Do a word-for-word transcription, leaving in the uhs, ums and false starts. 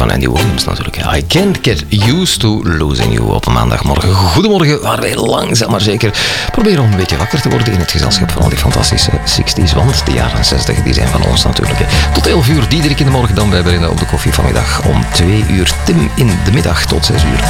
van Andy Williams natuurlijk. I Can't Get Used to Losing You op een maandagmorgen. Goedemorgen, waar wij langzaam maar zeker proberen om een beetje wakker te worden in het gezelschap van al die fantastische zestig's. Want de jaren zestig die zijn van ons natuurlijk. Tot elf uur, Diederik in de morgen dan bij Belinda op de koffie vanmiddag. Om twee uur Tim in de middag tot zes uur.